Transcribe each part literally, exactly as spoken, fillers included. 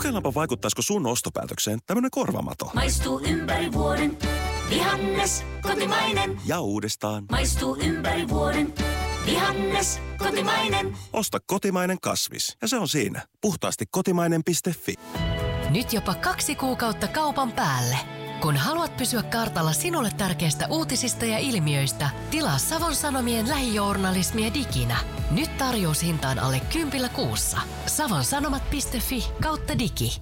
Kokeillaanpa vaikuttaisiko sun ostopäätökseen tämmönen korvamato. Maistuu ympäri vuoden, vihannes, kotimainen. Ja uudestaan. Maistuu ympäri vuoden, vihannes, kotimainen. Osta kotimainen kasvis ja se on siinä. Puhtaasti kotimainen piste fi. Nyt jopa kaksi kuukautta kaupan päälle. Kun haluat pysyä kartalla sinulle tärkeistä uutisista ja ilmiöistä, tilaa Savon Sanomien lähijournalismia diginä. Nyt tarjoushintaan alle kympillä kuussa. savonsanomat piste fi kautta digi.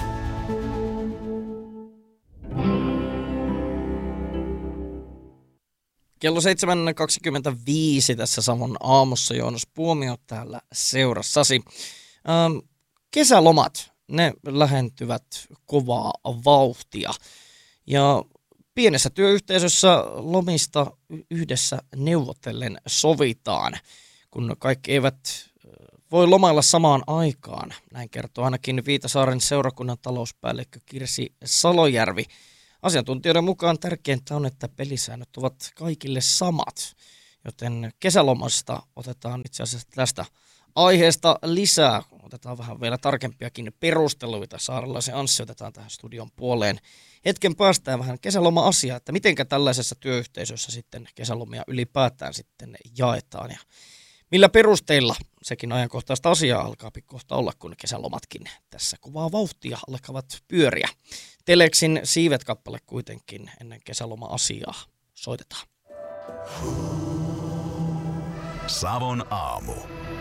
Kello seitsemän kaksikymmentäviisi tässä Savon aamussa. Joonas Puomio täällä seurassasi. Ähm, kesälomat, ne lähentyvät kovaa vauhtia. Ja pienessä työyhteisössä lomista yhdessä neuvotellen sovitaan, kun kaikki eivät voi lomailla samaan aikaan. Näin kertoo ainakin Viitasaaren seurakunnan talouspäällikkö Kirsi Salojärvi. Asiantuntijoiden mukaan tärkeintä on, että pelisäännöt ovat kaikille samat, joten kesälomasta otetaan itse asiassa tästä aiheesta lisää. Otetaan vähän vielä tarkempiakin perusteluita. Saarelaisen Anssi otetaan tähän studion puoleen. Hetken päästään vähän kesäloma-asiaa, että mitenkä tällaisessa työyhteisössä sitten kesälomia ylipäätään sitten jaetaan ja millä perusteilla sekin ajankohtaista asiaa alkaa kohta olla, kun kesälomatkin tässä kovaa vauhtia alkavat pyöriä. Teleksin Siivet-kappale kuitenkin ennen kesäloma-asiaa soitetaan. Savon aamu.